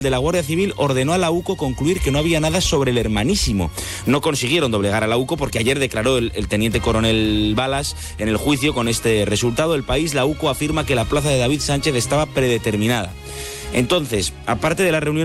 de la Guardia Civil ordenó a la UCO concluir que no había nada sobre el hermanísimo. No consiguieron doblegar a la UCO porque ayer declaró el teniente coronel Balas en el juicio con este resultado. El País, la UCO afirma que la plaza de David Sánchez estaba predeterminada. Entonces, aparte de la reunión